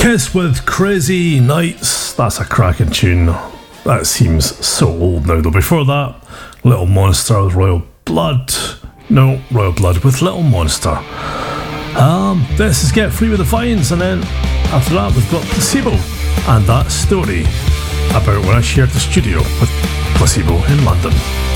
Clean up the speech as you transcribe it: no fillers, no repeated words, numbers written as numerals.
Kiss with Crazy Nights. That's a cracking tune. That seems so old now though. Before that, Little Monster with Royal Blood. No, Royal Blood with Little Monster. This is Get Free with the Vines, and then after that we've got Placebo and that story about when I shared the studio with Placebo in London.